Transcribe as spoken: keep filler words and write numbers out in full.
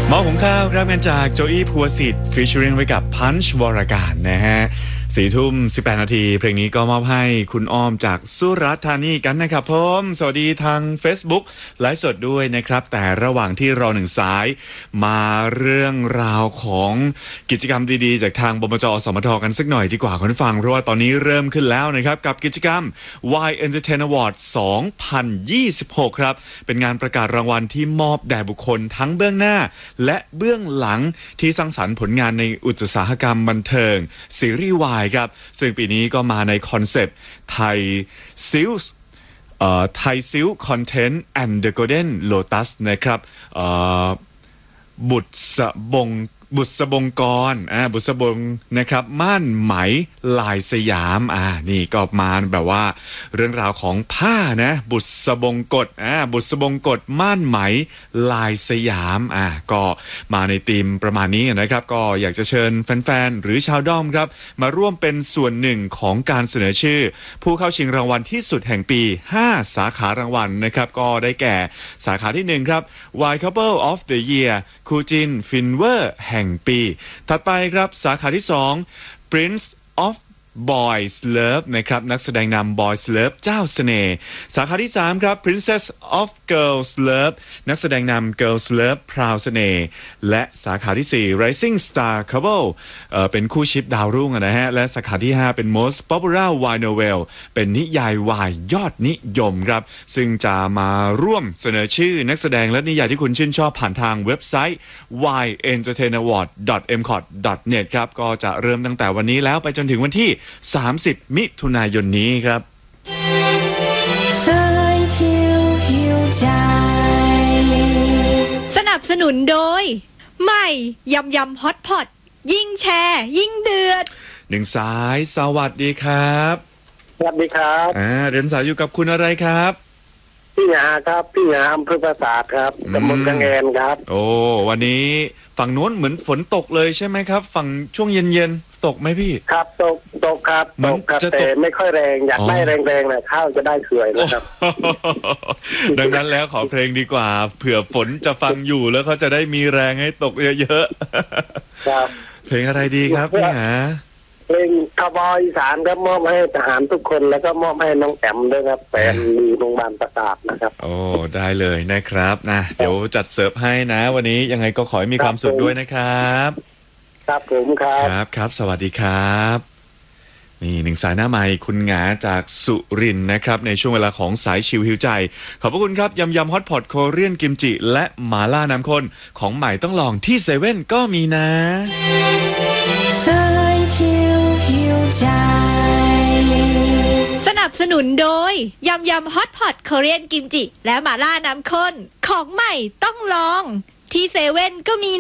หมอหุงข้าวรับงานจากโจอี้ภูวสิทธิ์ฟีเจอริงไว้กับพันช์วรการนะฮะสี่ทุ่มสิบแปดนาทีเพลงนี้ก็มอบให้คุณอ้อมจากสุราษฎร์ธานีกันนะครับผมสวัสดีทาง Facebook ไลฟ์สดด้วยนะครับแต่ระหว่างที่รอหนึ่งสายมาเรื่องราวของกิจกรรมดีๆจากทางบมจ.สมท.กันสักหน่อยดีกว่าคุณฟังเพราะว่าตอนนี้เริ่มขึ้นแล้วนะครับกับกิจกรรม Y Entertain Award สองพันยี่สิบหก ครับเป็นงานประกาศรางวัลที่มอบแด่บุคคลทั้งเบื้องหน้าและเบื้องหลังที่สร้างสรรค์ผลงานในอุตสาหกรรมบันเทิงซีรีส์ Y ครับซึ่งปีนี้ก็มาในคอนเซปต์ไทยซิลส์ไทยซิลคอนเทนต์ and the Golden Lotus นะครับบุตรสบงบุษบงกรอ่าบุษบงนะครับม่านไหมลายสยามอ่านี่ก็มาแบบว่าเรื่องราวของผ้านะบุษบงกฎอ่าบุษบงกฎม่านไหมลายสยามอ่าก็มาในธีมประมาณนี้นะครับก็อยากจะเชิญแฟนๆหรือชาวด้อมครับมาร่วมเป็นส่วนหนึ่งของการเสนอชื่อผู้เข้าชิงรางวัลที่สุดแห่งปีห้าสาขารางวัลนะครับก็ได้แก่สาขาที่หนึ่งครับ Y Couple of the Year คู่จินฟินเวอร์แห่งปีถัดไปครับสาขาที่สอง Prince of Boys Love นะครับนักแสดงนำ Boys Love เจ้าเสน่ห์สาขาที่สามครับ Princess of Girls Love นักแสดงนำ Girls Love พราวเสน่ห์และสาขาที่สี่ Rising Star Couple เอ่อเป็นคู่ชิปดาวรุ่งนะฮะและสาขาที่ห้าเป็น Most Popular Y Novel เป็นนิยายวายยอดนิยมครับซึ่งจะมาร่วมเสนอชื่อนักแสดงและนิยายที่คุณชื่นชอบผ่านทางเว็บไซต์ วาย เอ็นเตอร์เทน อวอร์ด ดอท เอ็ม คอท ดอท เน็ต ครับก็จะเริ่มตั้งแต่วันนี้แล้วไปจนถึงวันที่สามสิบมิถุนายนนี้ครับสนับสนุนโดยใหม่ยำยำฮอตพอตยิ่งแชร์ยิ่งเดือดหนึ่งสายสวัสดีครับสวัสดีครับอ่าเรียนสายอยู่กับคุณอะไรครับพี่หาครับพี่หาอำเภอปราสาทครับตำบลกังแอนครับโอ้วันนี้ฝั่งโน้นเหมือนฝนตกเลยใช่ไหมครับฝั่งช่วงเย็นๆตกไหมพี่ครับตกตกครับตกครับแต่ไม่ค่อยแรงอยากได้แรงๆนะข้าวจะได้สวยนะครับดังนั้นแล้วขอเพลงดีกว่าเผื่อฝนจะฟังอยู่แล้วเขาจะได้มีแรงให้ตกเยอะๆครับเพลงอะไรดีครับพี่หาเพลงคาวบอยอีสานครับมอบให้ทหารทุกคนแล้วก็มอบให้น้องแอมด้วยครับแฟนมีโรงพยาบาลประสาทนะครับโอ้ได้เลยนะครับนะเดี๋ยวจัดเสิร์ฟให้นะวันนี้ยังไงก็ขอให้มีความสุขด้วยนะครับครับผมครับครับครับสวัสดีครับนี่หนึ่งสายหน้าไมค์คุณหงาจากสุรินทร์นะครับในช่วงเวลาของสายชิวหิวใจขอบพระคุณครับยำยำฮอตพอตโคเรียนกิมจิและหมาล่าน้ำข้นของใหม่ต้องลองที่เซเว่นก็มีนะสนับสนุนโดยยำยำฮอตพอตโคเรียนกิมจิและหมาล่าน้ำข้นของใหม่ต้องลองที่เซเว่นก็มี